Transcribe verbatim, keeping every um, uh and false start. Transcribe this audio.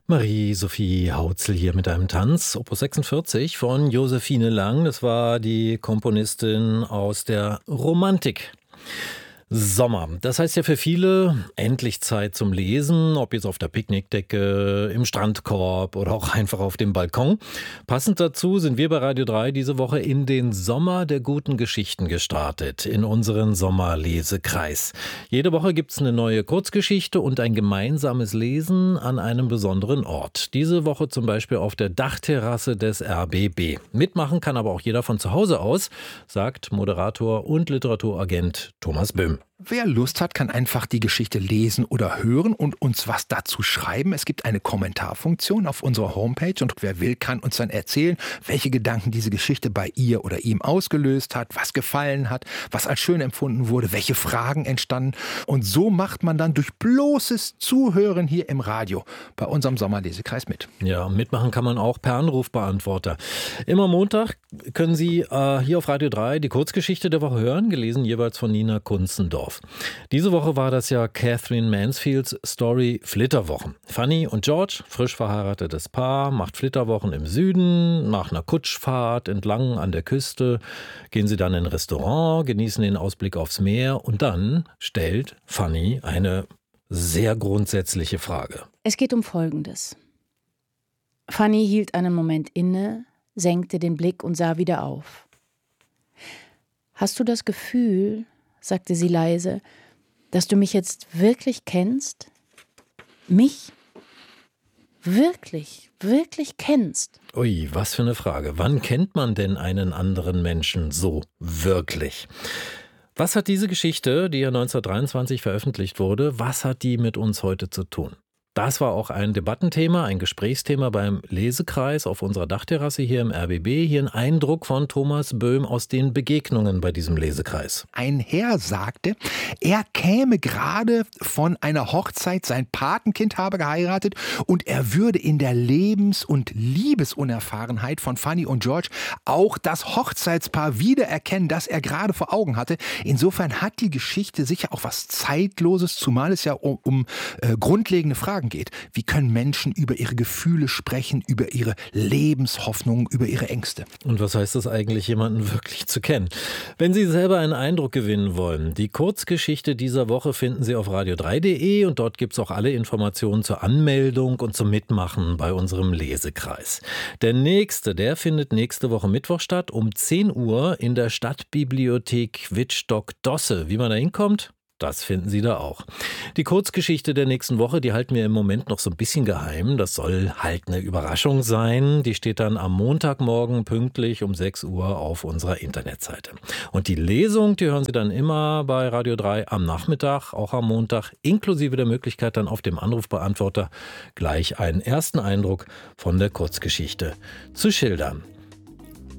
Marie-Sophie Hautzel hier mit einem Tanz, Opus sechsundvierzig von Josephine Lang. Das war die Komponistin aus der Romantik. Sommer. Das heißt ja für viele endlich Zeit zum Lesen, ob jetzt auf der Picknickdecke, im Strandkorb oder auch einfach auf dem Balkon. Passend dazu sind wir bei Radio drei diese Woche in den Sommer der guten Geschichten gestartet, in unseren Sommerlesekreis. Jede Woche gibt es eine neue Kurzgeschichte und ein gemeinsames Lesen an einem besonderen Ort. Diese Woche zum Beispiel auf der Dachterrasse des R B B. Mitmachen kann aber auch jeder von zu Hause aus, sagt Moderator und Literaturagent Thomas Böhm. Wer Lust hat, kann einfach die Geschichte lesen oder hören und uns was dazu schreiben. Es gibt eine Kommentarfunktion auf unserer Homepage und wer will, kann uns dann erzählen, welche Gedanken diese Geschichte bei ihr oder ihm ausgelöst hat, was gefallen hat, was als schön empfunden wurde, welche Fragen entstanden. Und so macht man dann durch bloßes Zuhören hier im Radio bei unserem Sommerlesekreis mit. Ja, mitmachen kann man auch per Anrufbeantworter. Immer Montag können Sie äh, hier auf Radio drei die Kurzgeschichte der Woche hören, gelesen jeweils von Nina Kunzendorf. Diese Woche war das ja Catherine Mansfields Story Flitterwochen. Fanny und George, frisch verheiratetes Paar, macht Flitterwochen im Süden. Nach einer Kutschfahrt entlang an der Küste gehen sie dann in ein Restaurant, genießen den Ausblick aufs Meer und dann stellt Fanny eine sehr grundsätzliche Frage. Es geht um Folgendes. Fanny hielt einen Moment inne, senkte den Blick und sah wieder auf. Hast du das Gefühl, sagte sie leise, dass du mich jetzt wirklich kennst? Mich? Wirklich, wirklich kennst? Ui, was für eine Frage. Wann kennt man denn einen anderen Menschen so wirklich? Was hat diese Geschichte, die ja neunzehnhundertdreiundzwanzig veröffentlicht wurde, was hat die mit uns heute zu tun? Das war auch ein Debattenthema, ein Gesprächsthema beim Lesekreis auf unserer Dachterrasse hier im R B B. Hier ein Eindruck von Thomas Böhm aus den Begegnungen bei diesem Lesekreis. Ein Herr sagte, er käme gerade von einer Hochzeit, sein Patenkind habe geheiratet und er würde in der Lebens- und Liebesunerfahrenheit von Fanny und George auch das Hochzeitspaar wiedererkennen, das er gerade vor Augen hatte. Insofern hat die Geschichte sicher auch was Zeitloses, zumal es ja um, um äh, grundlegende Fragen geht. Wie können Menschen über ihre Gefühle sprechen, über ihre Lebenshoffnungen, über ihre Ängste? Und was heißt das eigentlich, jemanden wirklich zu kennen? Wenn Sie selber einen Eindruck gewinnen wollen, die Kurzgeschichte dieser Woche finden Sie auf radio drei punkt de und dort gibt es auch alle Informationen zur Anmeldung und zum Mitmachen bei unserem Lesekreis. Der nächste, der findet nächste Woche Mittwoch statt, um zehn Uhr in der Stadtbibliothek Wittstock-Dosse. Wie man da hinkommt? Das finden Sie da auch. Die Kurzgeschichte der nächsten Woche, die halten wir im Moment noch so ein bisschen geheim. Das soll halt eine Überraschung sein. Die steht dann am Montagmorgen pünktlich um sechs Uhr auf unserer Internetseite. Und die Lesung, die hören Sie dann immer bei Radio drei am Nachmittag, auch am Montag, inklusive der Möglichkeit dann auf dem Anrufbeantworter gleich einen ersten Eindruck von der Kurzgeschichte zu schildern.